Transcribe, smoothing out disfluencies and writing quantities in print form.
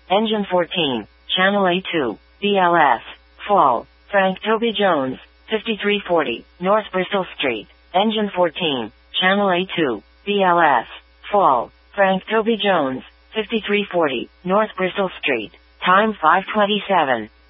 Engine 14, Channel A2, BLS, Fall, Frank Toby Jones, 5340, North Bristol Street. Engine 14, Channel A2, BLS, Fall, Frank Toby Jones, 5340, North Bristol Street. Time 5:27.